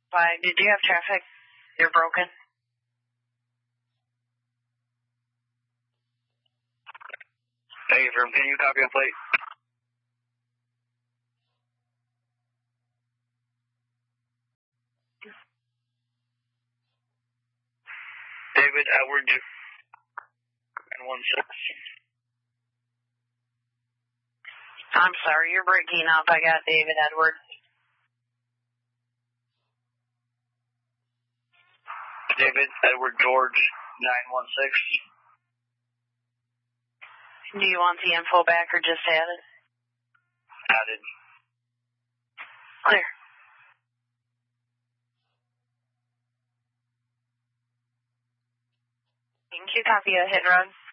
Why, did you have traffic? You're broken? Hey, firm, can you copy a plate? David Edward 916. I'm sorry, you're breaking up. I got David Edwards. David Edward George 916. Do you want the info back or just added? Added. Clear. Can you copy a hit and run?